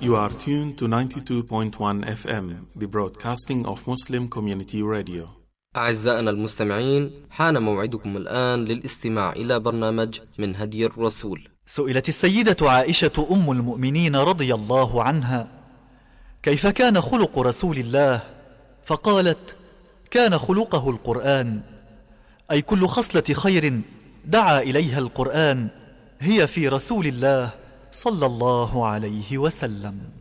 You are tuned to 92.1 FM, the broadcasting of Muslim Community Radio. أعزائنا المستمعين، حان موعدكم الآن للاستماع إلى برنامج من هدي الرسول. سئلت السيدة عائشة أم المؤمنين رضي الله عنها: كيف كان خلق رسول الله؟ فقالت: كان خلقه القرآن، أي كل خصلة خير دعا إليها القرآن هي في رسول الله صلى الله عليه وسلم.